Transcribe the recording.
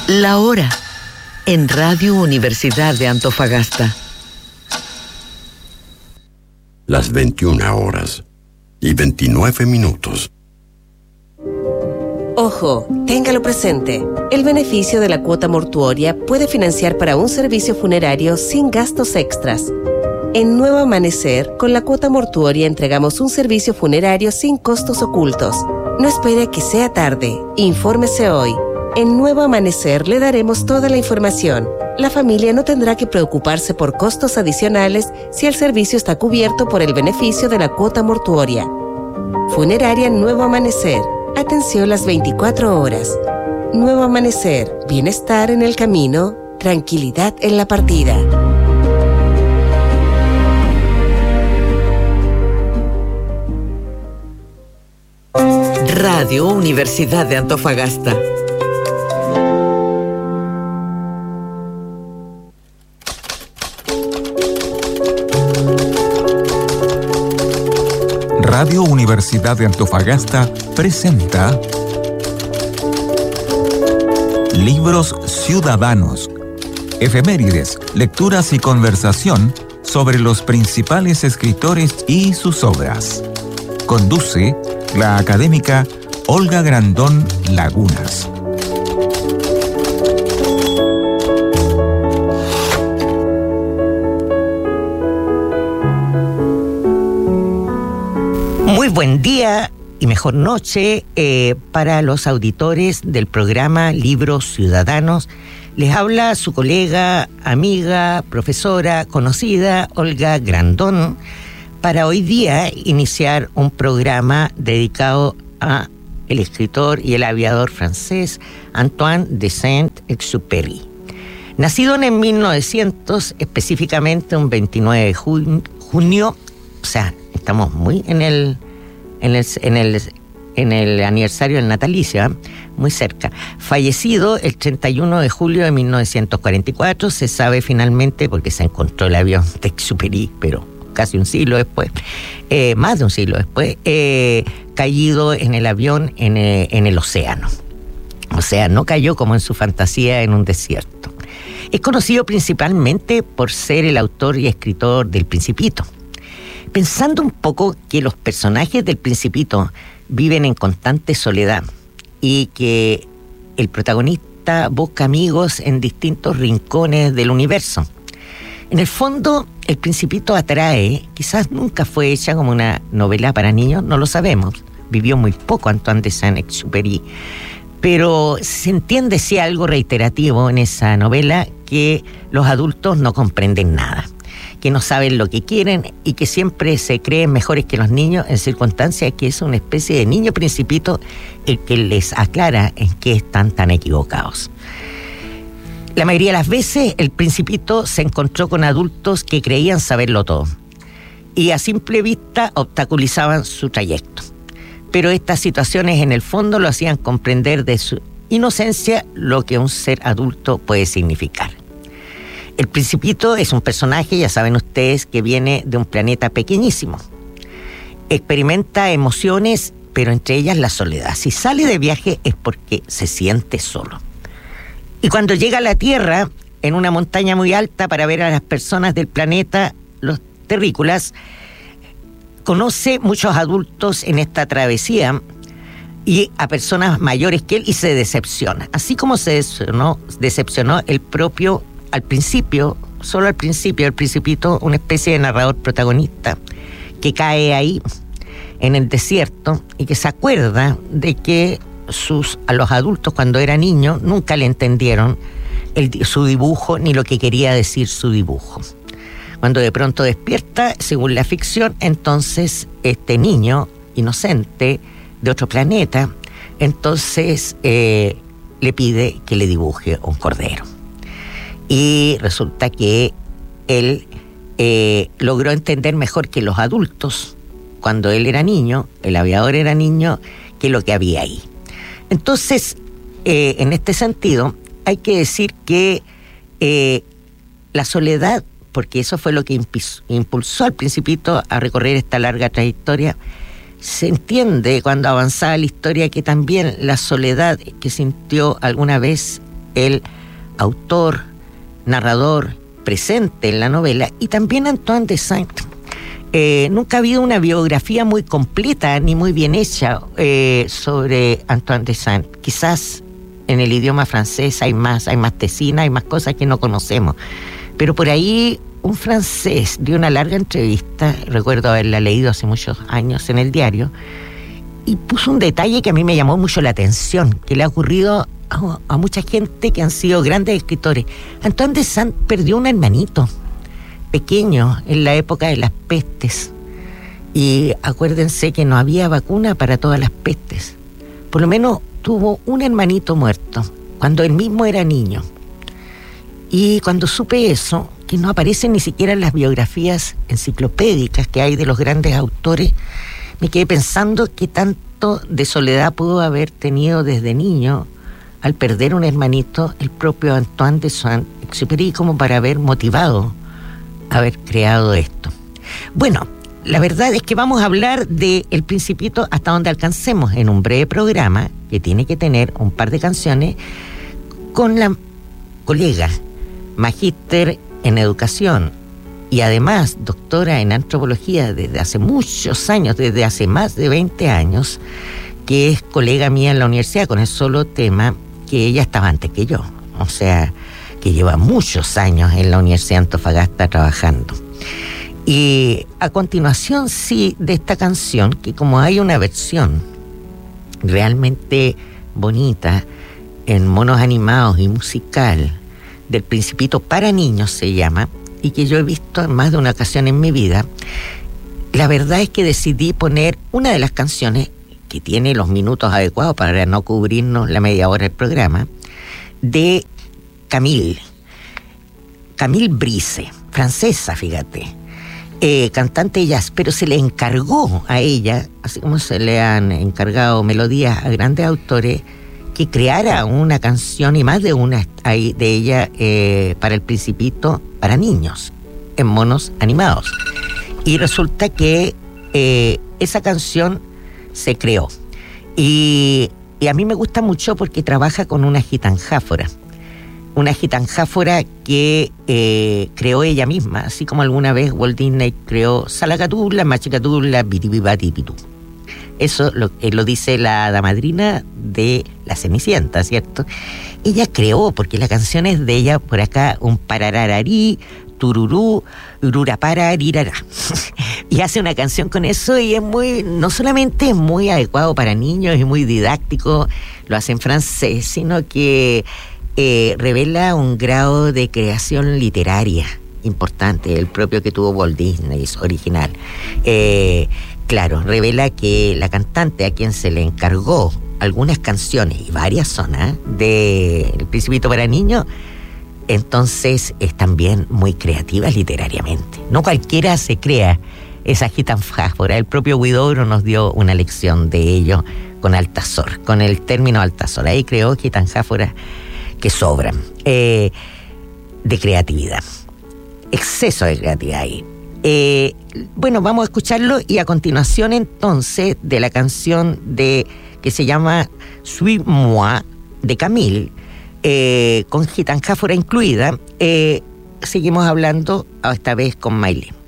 La hora en Radio Universidad de Antofagasta. Las 21:29. Ojo, téngalo presente. El beneficio de la cuota mortuoria puede financiar para un servicio funerario sin gastos extras. En Nuevo Amanecer, con la cuota mortuoria entregamos un servicio funerario sin costos ocultos. No espere que sea tarde. Infórmese hoy. En Nuevo Amanecer le daremos toda la información. La familia no tendrá que preocuparse por costos adicionales si el servicio está cubierto por el beneficio de la cuota mortuoria. Funeraria Nuevo Amanecer. Atención las 24 horas. Nuevo Amanecer. Bienestar en el camino, tranquilidad en la partida. Radio Universidad de Antofagasta. Radio Universidad de Antofagasta presenta Libros Ciudadanos, efemérides, lecturas y conversación sobre los principales escritores y sus obras. Conduce la académica Olga Grandón Lagunas. Muy buen día y mejor noche para los auditores del programa Libros Ciudadanos. Les habla su colega, amiga, profesora, conocida, Olga Grandón, para hoy día iniciar un programa dedicado a el escritor y el aviador francés Antoine de Saint-Exupéry. Nacido en 1900, específicamente un 29 de junio, o sea, estamos muy en el aniversario del natalicio, ¿eh? Muy cerca. Fallecido el 31 de julio de 1944, se sabe finalmente porque se encontró el avión de Exupéry, pero casi un siglo después, más de un siglo después, caído en el avión en el océano. O sea, no cayó como en su fantasía en un desierto. Es conocido principalmente por ser el autor y escritor del Principito. Pensando un poco que los personajes del Principito viven en constante soledad y que el protagonista busca amigos en distintos rincones del universo. En el fondo, El Principito atrae, quizás nunca fue hecha como una novela para niños, no lo sabemos. Vivió muy poco Antoine de Saint-Exupéry, pero se entiende sí algo reiterativo en esa novela, que los adultos no comprenden nada, que no saben lo que quieren y que siempre se creen mejores que los niños en circunstancias que es una especie de niño principito el que les aclara en qué están tan equivocados. La mayoría de las veces el Principito se encontró con adultos que creían saberlo todo y a simple vista obstaculizaban su trayecto. Pero estas situaciones en el fondo lo hacían comprender de su inocencia lo que un ser adulto puede significar. El Principito es un personaje, ya saben ustedes, que viene de un planeta pequeñísimo. Experimenta emociones, pero entre ellas la soledad. Si sale de viaje es porque se siente solo. Y cuando llega a la Tierra, en una montaña muy alta para ver a las personas del planeta, los terrícolas, conoce muchos adultos en esta travesía y a personas mayores que él y se decepciona. Así como se decepcionó el propio, al principio, solo al principio, el Principito, una especie de narrador protagonista que cae ahí en el desierto y que se acuerda de que a los adultos cuando era niño nunca le entendieron su dibujo ni lo que quería decir su dibujo. Cuando de pronto despierta, según la ficción, entonces este niño inocente de otro planeta, entonces le pide que le dibuje un cordero. Y resulta que él logró entender mejor que los adultos, cuando él era niño, el aviador era niño, que lo que había ahí. Entonces, en este sentido, hay que decir que la soledad, porque eso fue lo que impulsó al Principito a recorrer esta larga trayectoria, se entiende cuando avanzaba la historia que también la soledad que sintió alguna vez el autor, narrador presente en la novela, y también Antoine de Saint. Nunca ha habido una biografía muy completa ni muy bien hecha sobre Antoine de Saint. Quizás en el idioma francés hay más tesina, hay más cosas que no conocemos. Pero por ahí un francés dio una larga entrevista, recuerdo haberla leído hace muchos años en el diario, y puso un detalle que a mí me llamó mucho la atención, que le ha ocurrido a mucha gente que han sido grandes escritores. Antoine de Saint perdió un hermanito pequeño en la época de las pestes, y acuérdense que no había vacuna para todas las pestes. Por lo menos tuvo un hermanito muerto cuando él mismo era niño. Y cuando supe eso, que no aparecen ni siquiera en las biografías enciclopédicas que hay de los grandes autores, me quedé pensando qué tanto de soledad pudo haber tenido desde niño al perder un hermanito el propio Antoine de Saint-Exupéry, como para haber motivado haber creado esto. Bueno, la verdad es que vamos a hablar de El Principito hasta donde alcancemos en un breve programa que tiene que tener un par de canciones con la colega magíster en educación y además doctora en antropología desde hace muchos años, desde hace más de 20 años, que es colega mía en la universidad con el solo tema que ella estaba antes que yo, o sea, que lleva muchos años en la Universidad de Antofagasta trabajando. Y a continuación, sí, de esta canción, que como hay una versión realmente bonita, en monos animados y musical, del Principito para niños se llama, y que yo he visto en más de una ocasión en mi vida, la verdad es que decidí poner una de las canciones que tiene los minutos adecuados para no cubrirnos la media hora del programa, de Camille Brise, francesa, fíjate, cantante de jazz, pero se le encargó a ella, así como se le han encargado melodías a grandes autores, que creara una canción, y más de una de ella, para El Principito para niños, en monos animados. Y resulta que esa canción se creó. Y a mí me gusta mucho porque trabaja con una gitanjáfora. Una gitanjáfora que creó ella misma, así como alguna vez Walt Disney creó Salacatula, Machicatula, Bitibibatipitu. Eso lo dice la hada madrina de La Cenicienta, ¿cierto? Ella creó, porque la canción es de ella, por acá, un pararararí, tururú, ururapararirará. Y hace una canción con eso, y es muy, no solamente es muy adecuado para niños y muy didáctico, lo hace en francés, sino que revela un grado de creación literaria importante, el propio que tuvo Walt Disney, es original. Claro, revela que la cantante a quien se le encargó algunas canciones, y varias son, de El Principito para niños, entonces es también muy creativa literariamente. No cualquiera se crea esa gitanjáfora. El propio Huidobro nos dio una lección de ello con Altazor, con el término Altazor. Ahí creó gitanjáforas que sobran, de creatividad, exceso de creatividad ahí. Bueno, vamos a escucharlo, y a continuación entonces de la canción que se llama Suis moi de Camille, con gitanjáfora incluida, seguimos hablando esta vez con Maile.